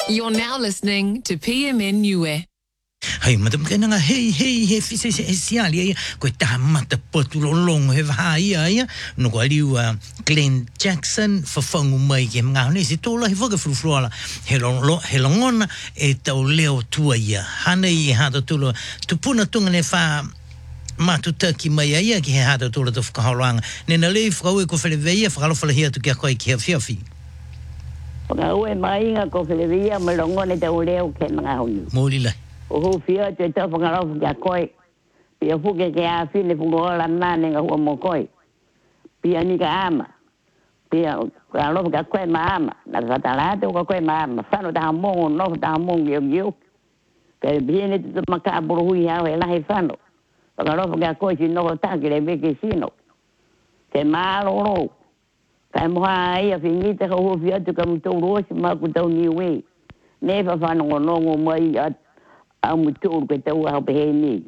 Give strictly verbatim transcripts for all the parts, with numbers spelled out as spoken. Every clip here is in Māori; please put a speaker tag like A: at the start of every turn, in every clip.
A: You're now listening to P M N Niue.
B: Hai madam kena nga hey hey hey fisi siali ko tamata potulo long he vai ai no ko liu Glenn Jackson for fangu mai ke nga ni si tola he foga frufrola he long he longona e tau leo tua ia hana i hata tulo tupuna tunga ne fa matu taki mai ai ki he hata tulo to whakahauranga ne na lei whakau e ko wheleveia whakalofa hia tu kia koe ki hea whiawhi
C: whakau e mai nga ko wheleveia me longone tau leo ke mga honi
B: mōli lai
C: o fia te ta whakarofu kia koe. Pia fuke ke a whine whukola nane nga hua mo koe. Pia ni ka ama. Pia whakarofu kia koe ma ama. Na whatalate o koe ma ama. Whano taha mongo nofu taha mongo iu iu. Kaya pia ni te makaburu hui hao e lahi whano. Whakarofu kia koe si noko taki le veke sino. Te maaro ro. Kaya moha ia whingita ka hua fia tu ka mtou rosi maku tau niwe. Nefa whano ngonongo mai atu. Au mutu ke tau ha pe ni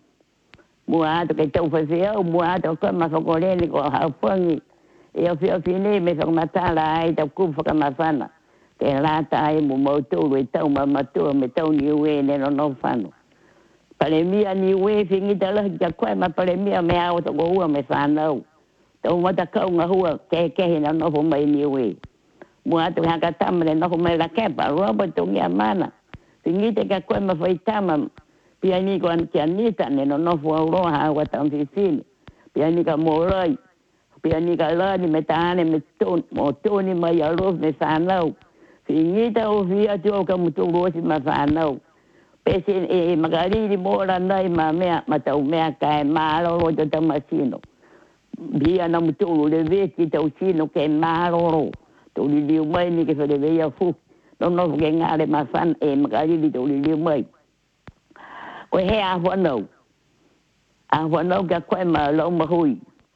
C: mua to ke tau fa fea mua to ko ma ko le ni ko ha fangi e o fia fine me so ma ta la ai ta ku fa ma fana ke la ta ai mu mo tu le tau ma ma tu me tau ni we ne no no fano pale mia ni we fingi ta la ja ko ma pale mia me au to go me fana to ma ta ka nga hua ke ke na no fo mai ni we mua to ha ka ta me no me la ke pa robo to ni amana Tingite ka koe ma fai tama pia ni ko an kia nita ne no no fua uroha wa tam fisini pia ni ka morai pia ni ka lani me taane me ton mo toni mai arof me sanau Tingita o fia tio ka mutu rosi ma sanau pese e magariri mora nai ma mea ma tau mea kai maro ro to tamasino bia na mutu le veki tau sino ke maro ro to li liu mai ni ke fere veia fu no no ke ngare ma fan e magari di to li mai ko he a hono a hono ga ko ma lo ma hui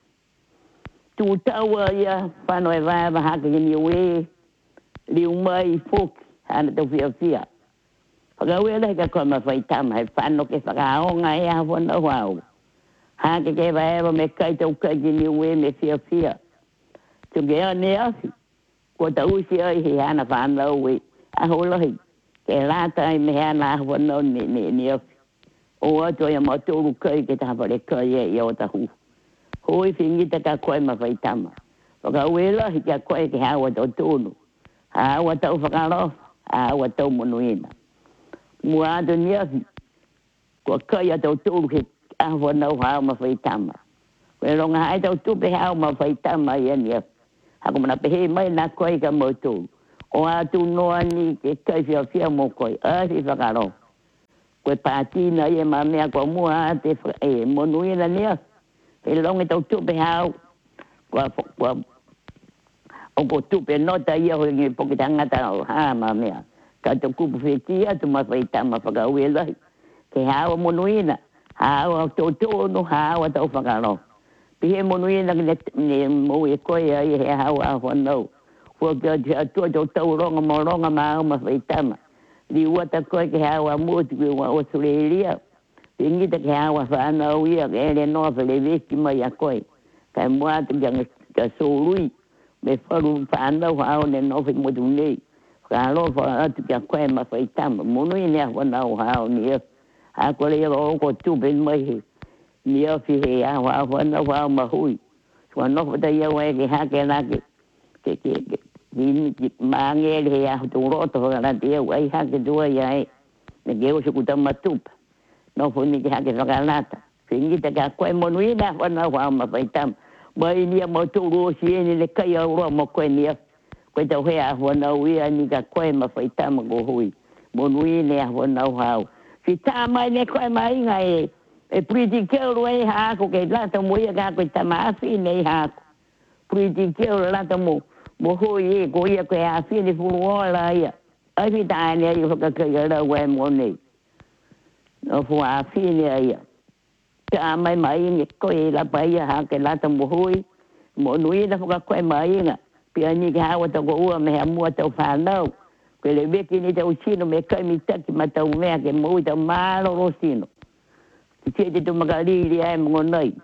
C: tu tawa ya pano e va va ha ke ni we li mai fuk ana to fia fia ga we le ga ko ma fai tam hai pano ke fa ga o nga e a hono wow ha ke ke va e me kai to ka ni we me fia fia tu ge ani asi ko ta usi ai he ana fa no we a holo hi ke lata i me ana hono ni ni ni o ato ya maturu kai ke ta pare kai e o ta hu hoi fingi ta ka koe ma fai tama ka wela hi ka koe ke hawa to tonu hawa ta ufakaro hawa ta monuina mua to ni ko kai to tonu ke a hono hawa ma fai tama we longa ai to tu pe hawa ma fai tama ya ni ha ko na pe mai na koe ka mo tu o atu noa ni ke kai fia fia mo koi a si whakaro. Koe pātina i e ma mea kua mua te e monui na nia. E longe tau tupe hao. Kua kua o ko tupe nota ia hoi ngi poki tangata o ha ma mea. Ka tau kupu whetia tu ma whaitama whakauwe lai. Ke hao monui na. Hao tau tōnu hao tau whakaro. Pihe monui na ni mo e koe ai he hao a whanau. Porque a tua do tau ronga mo ronga ma ma feitama li wata ko ke hawa mutu ke wa Australia tingi te hawa fa na uia ke le no fa le vesti mai a koi ka mo at yang ka solui me faru fa na wa ne no fe mo dunei ka lo fa at ka koi ma feitama mo no ne wa na wa ni a ko le ro ko tu ben mai ni a fi he a wa wa na wa ma hui wa no fa ya wa ke ha ke na ke ke ke ni mange le ya tu roto na dia ai ha ke dua ya ne ge o ku ta matup no fo ni ha ke vagalata fingi ta ka ko monuina na wa ma paitam bai ni mo tu ro si ni le kai ro mo ko ni ko ta he a ho na wi ni ka ko ma paitam go hui monuina ho na wa si ta mai ne ko mai ngai e pretty girl we ha ko ke la ta mo ya ka ko ta ma fi ne ha pretty girl la ta mo mo hoi ko ia ko a fi ni fu ola ia ai fi ta ne ia ko ka ia la we mo nei no fu a fi ni ia ta mai mai ni ko ia la pa ia ha ke la ta mo hoi mo nui na ko ka mai nga pi ani ka wa ta ko u me ha mo ta fa no ko le be ki ni ta usino me ka mi ta ki ma ta u me ke mo ta ma lo rosino ti te tu magari ri ai mo nei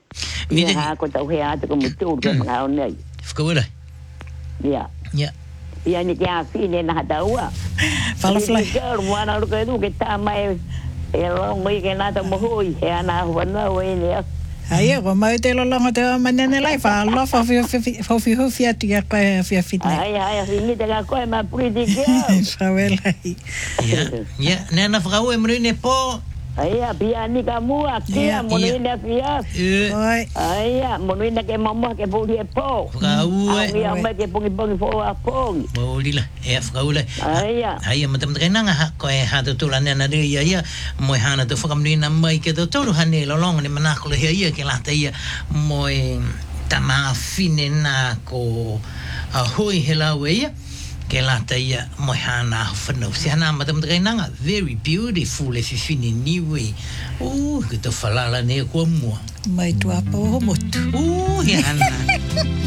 C: ni ha ko ta he a ta ko mo tu ko ma nei
B: Fkawela.
C: Ya.
B: Ya.
C: Pia ni kia fine na hataua.
D: Falafla.
C: Ke ruana ru ke du ke ta mai e long mai ke na ta mo hui e ana wana we ni.
D: Ai ko mai te lo longo te manene lai fa lo fa fi fi fi fi ati ka fi fi.
C: Ai ai fini te ka ko ma pretty girl.
D: Favela.
B: Ya, ya, nena frau e mrine po.
C: Ai pia ni ka mua ke mo ni na pia.
B: Eh,
D: Oi.
C: Ai mo ni na ke mama ke po di po.
B: frau
C: Ai
B: e.
C: ya me ke pongi pongi fo a pongi.
B: Boleh lah, ya frau lah.
C: Ai ya.
B: Ai macam terkenang ah ko e ha tu la nena dia ya ya mo hana tu fakam ni na mai ke tu tu hane lo long ni mana ko le ya ke la ta ya mo tama fine na ko a hoi hela we ya ke la ta ya mo hana fano si hana macam terkenang very beautiful if you fine ni we oh ke tu falala ne ko mo
D: Mai tu apa ho motu.
B: oh ya hana